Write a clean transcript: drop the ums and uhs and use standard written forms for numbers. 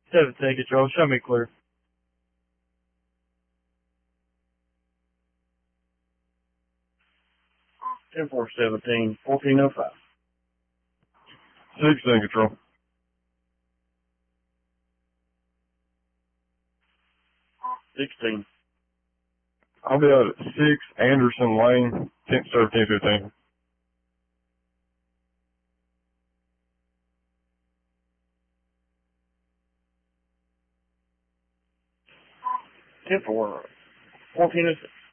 17, control, show me clear. 10-4-17, 1405. 16, control. 16. I'll be out at 6 Anderson Lane, 10-15. 10-4, 1406.